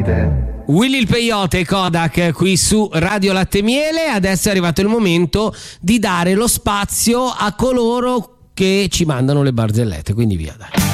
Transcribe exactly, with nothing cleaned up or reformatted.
barzellette. Willy il Peyote e Kodak qui su Radio Latte Miele. Adesso è arrivato il momento di dare lo spazio a coloro che ci mandano le barzellette, quindi via dai.